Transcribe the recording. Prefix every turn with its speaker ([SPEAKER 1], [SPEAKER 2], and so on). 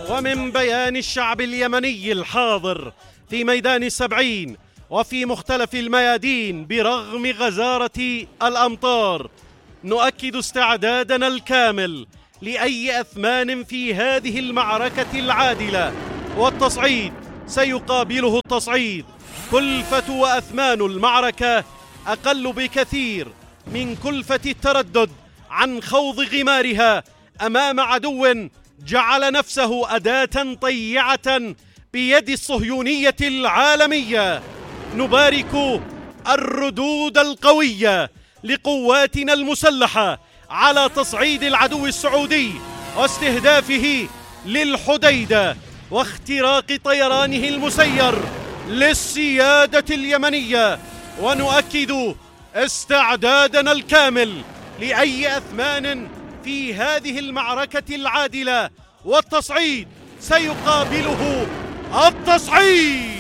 [SPEAKER 1] ومن بيان الشعب اليمني الحاضر في ميدان السبعين وفي مختلف الميادين برغم غزارة الأمطار، نؤكد استعدادنا الكامل لأي أثمان في هذه المعركة العادلة، والتصعيد سيقابله التصعيد. كلفة وأثمان المعركة أقل بكثير من كلفة التردد عن خوض غمارها أمام عدو جعل نفسه أداة طيعة بيد الصهيونية العالمية. نبارك الردود القوية لقواتنا المسلحة على تصعيد العدو السعودي واستهدافه للحديدة واختراق طيرانه المسير للسيادة اليمنية، ونؤكد استعدادنا الكامل لأي أثمان في هذه المعركة العادلة، والتصعيد سيقابله التصعيد.